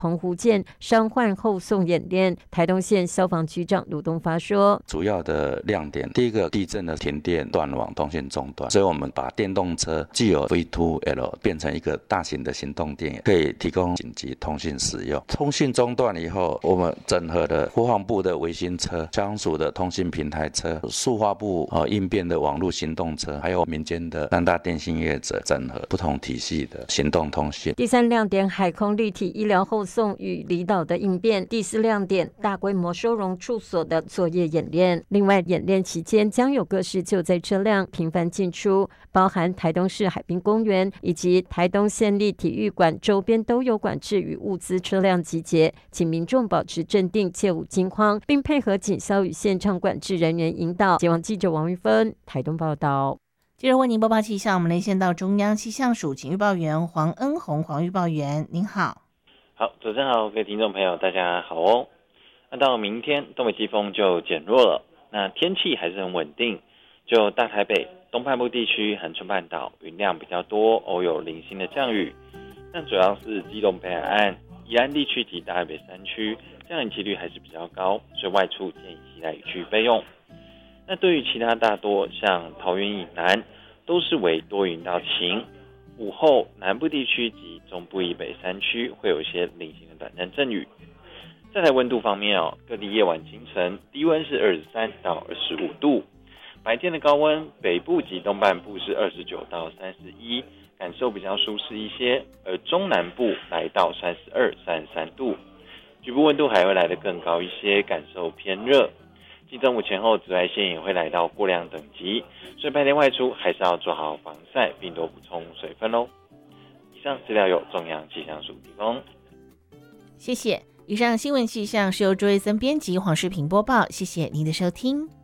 澎湖舰伤患后送演练。台东县消防局长卢东发说， 主要的亮点，第一个地震的停电断网通讯中断，所以我们把电动车具有 V2L 变成一个大型的行动电源，可以提供紧急通讯使用。通讯中断以后，我们整合了国防部的卫星车、消防署的通信平台车、塑化部应变的网络行动车，还有民间的3大电信业者，整合不同体系的行动通讯。 第3亮点，海空立体医疗后送与离岛的应变。第4亮点，大规模收容处所的作业演练。另外，演练期间将有各式救灾车辆频繁进出，包含台东市海滨公园以及台东县立体育馆周边都有管制与物资车辆集结，请民众保持镇定，切勿惊慌，并配合警消与现场管制人员引导。捷网记者王玉芬台东报道。 接着为您播报气象，我们连线到中央气象署请预报员黄恩宏，黄预报员您好。 好，主持人好，各位听众朋友大家好哦。那到明天东北季风就减弱了，那天气还是很稳定，就大台北东半部地区、恒春半岛云量比较多，偶有零星的降雨。但主要是基隆北海岸、宜兰地区及大台北山区降雨几率还是比较高，所以外出建议携带雨具备用。那对于其他大多像桃园以南都是为多云到晴，午后南部地区及中部以北山区会有一些零星的短暂阵雨。再来温度方面各地夜晚清晨低温是23到25度，白天的高温北部及东半部是29到31，感受比较舒适一些，而中南部来到32、33度，局部温度还会来得更高一些，感受偏热。近中午前后紫外线也会来到过量等级，所以白天外出还是要做好防晒，并多补充水分咯。以上资料由中央气象署提供。 谢谢。以上新闻气象是由卓维森编辑，黄世平播报，谢谢您的收听。